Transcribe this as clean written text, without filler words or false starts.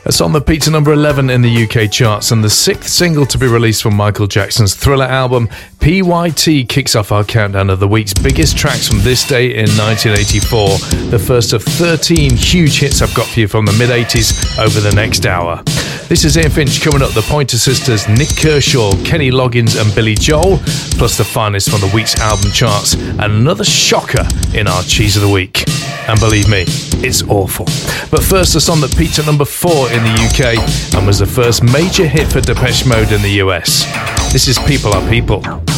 It's on the peak to number 11 in the UK charts and the sixth single to be released from Michael Jackson's Thriller album. PYT kicks off our countdown of the week's biggest tracks from this day in 1984. The first of 13 huge hits I've got for you from the mid-80s over the next hour. This is Ian Finch. Coming up, the Pointer Sisters, Nick Kershaw, Kenny Loggins and Billy Joel, plus the finest from the week's album charts and another shocker in our Cheese of the Week. And believe me, it's awful. But first, a song that peaked at number 4 in the UK and was the first major hit for Depeche Mode in the US. This is People Are People.